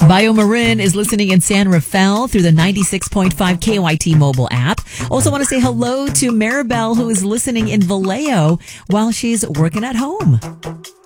BioMarin is listening in San Rafael through the 96.5 KYT mobile app. Also want to say hello to Maribel, who is listening in Vallejo while she's working at home.